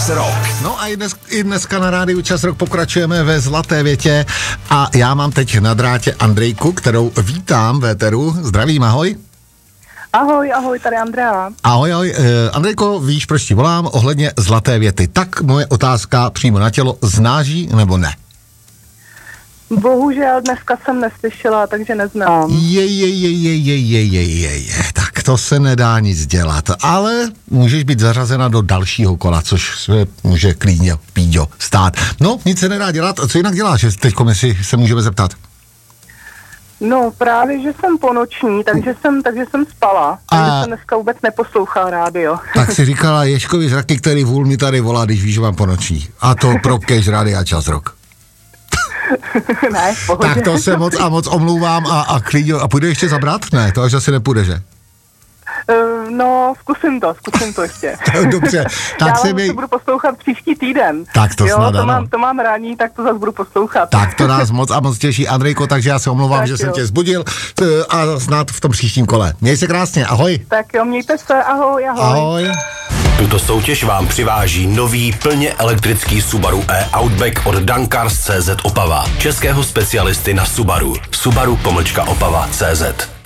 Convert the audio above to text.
Čas Rock. No a i dneska na rádiu Čas Rock pokračujeme ve zlaté větě a já mám teď na drátě Andrejku, kterou vítám v éteru. Zdravím, ahoj. Ahoj, tady Andrea. Ahoj, Andrejko, víš, proč ti volám ohledně zlaté věty. Tak moje otázka přímo na tělo, znáš ji nebo ne? Bohužel dneska jsem neslyšela, takže neznám. Tak to se nedá nic dělat, ale můžeš být zařazena do dalšího kola, což se může klidně, Píďo, stát. No, nic se nedá dělat, co jinak děláš, teďko si se můžeme zeptat? No, právě, že jsem ponoční, takže jsem spala, takže jsem dneska vůbec neposlouchala rádio. Tak si říkala Ježkovi zraky, který vůl mi tady volá, když víš, že mám ponoční. A to propkejš rádia Čas Rock. Ne, v pohodě. Tak to se moc omlouvám a klidně, a půjde ještě zabrat? Ne, to až asi nepůjde, že? No, zkusím to ještě. Dobře. Tak já se budu poslouchat příští týden. Tak to snad ano. To mám raní, tak to zase budu poslouchat. Tak to nás moc těší, Andrejko, takže já se omlouvám, tak že jsem tě zbudil a snad v tom příštím kole. Měj se krásně, ahoj. Tak jo, mějte se, ahoj. Tuto soutěž vám přiváží nový plně elektrický Subaru e-Outback od Dankars.cz Opava. Českého specialisty na Subaru. Subaru-Opava.cz